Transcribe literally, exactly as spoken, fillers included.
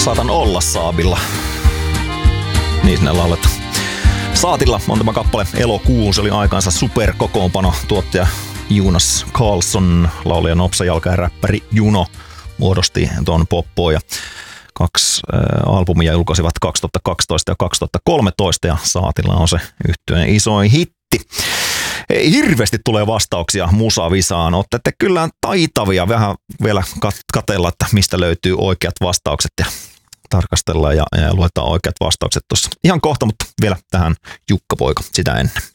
Saatan olla Saabilla. Niin sinne lauletaan. Saatilla on tämä kappale Elokuun. Se oli aikaansa superkokoonpano. Tuottaja Jonas Karlsson, laulaja Nopsa Jalka ja räppäri Juno muodosti tuon Poppo ja kaksi äh, albumia julkaisivat kaksituhattakaksitoista ja kaksituhattakolmetoista ja Saatilla on se yhtyeen isoin hitti. Ei hirveästi tulee vastauksia Musavisaan. Olette kyllä taitavia vähän vielä katsella, että mistä löytyy oikeat vastaukset ja tarkastellaan ja, ja luetaan oikeat vastaukset tuossa ihan kohta, mutta vielä tähän Jukka Poika sitä ennen.